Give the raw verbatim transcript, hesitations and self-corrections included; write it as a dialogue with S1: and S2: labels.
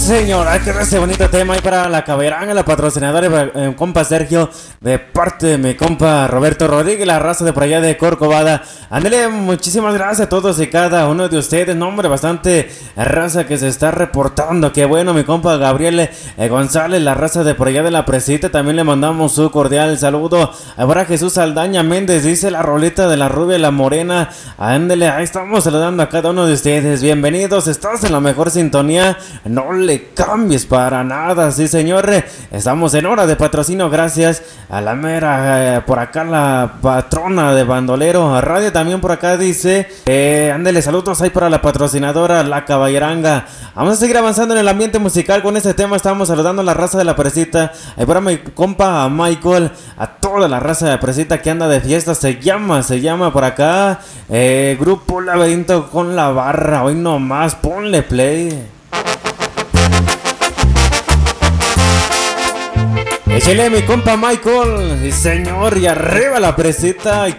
S1: señora, que ese bonito tema ahí para la Caberanga, la patrocinadora, eh, compa Sergio, de parte de mi compa Roberto Rodríguez, la raza de por allá de Corcovada. Ándale, muchísimas gracias a todos y cada uno de ustedes. No, hombre, bastante raza que se está reportando. Qué bueno, mi compa Gabriel eh, González, la raza de por allá de la Presita. También le mandamos su cordial saludo. Ahora Jesús Saldaña Méndez dice la rolita de la rubia y la morena. Ándale, ahí estamos saludando a cada uno de ustedes. Bienvenidos, estás en la mejor sintonía. No le cambies para nada, sí señor. Estamos en hora de patrocinio gracias a la mera, eh, por acá la patrona de Bandolero Radio. También por acá dice, eh, ándele, saludos ahí para la patrocinadora La Caballeranga. Vamos a seguir avanzando en el ambiente musical con este tema. Estamos saludando a la raza de la Presita. Ahí para mi compa Michael, a toda la raza de la Presita que anda de fiesta. Se llama, se llama por acá eh, Grupo Laberinto con la Barra. Hoy nomás, ponle play. Échale mi compa Michael, sí señor, y arriba la Presita.